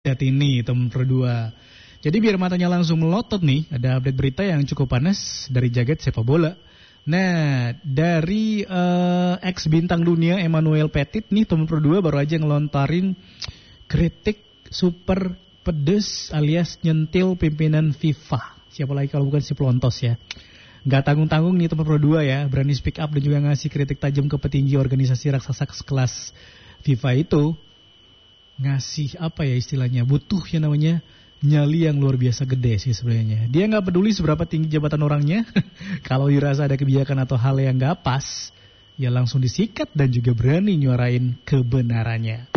lihat ini teman berdua. Jadi biar matanya langsung melotot nih, ada update berita yang cukup panas dari jagat sepak bola. Nah, dari ex bintang dunia Emmanuel Petit nih teman berdua baru aja ngelontarin kritik super pedes alias nyentil pimpinan FIFA. Siapa lagi kalau bukan si pelontos ya. Gak tanggung-tanggung nih teman berdua ya, berani speak up dan juga ngasih kritik tajam ke petinggi organisasi raksasa kelas FIFA itu. Ngasih apa ya istilahnya, butuh ya namanya nyali yang luar biasa gede sih sebenarnya. Dia nggak peduli seberapa tinggi jabatan orangnya, kalau dirasa ada kebijakan atau hal yang nggak pas, ya langsung disikat dan juga berani nyuarain kebenarannya.